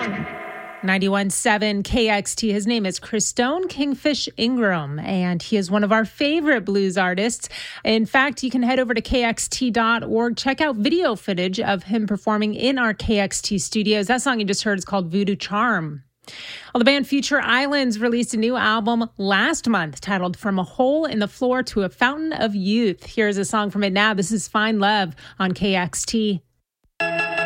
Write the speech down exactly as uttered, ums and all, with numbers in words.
ninety-one point seven K X T. His name is Christone Kingfish Ingram, and he is one of our favorite blues artists. In fact, you can head over to K X T dot org, check out video footage of him performing in our K X T studios. That song you just heard is called Voodoo Charm. Well, the band Future Islands released a new album last month titled From a Hole in the Floor to a Fountain of Youth. Here's a song from it now. This is Fine Love on K X T.